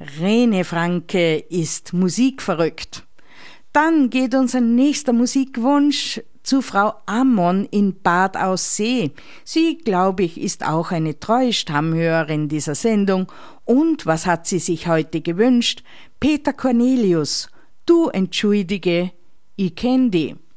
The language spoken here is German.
Rene Franke ist musikverrückt. Dann geht unser nächster Musikwunsch zu Frau Ammon in Bad Aussee. Sie, glaube ich, ist auch eine treue Stammhörerin dieser Sendung. Und was hat sie sich heute gewünscht? Peter Cornelius, du entschuldige, ich kenn die.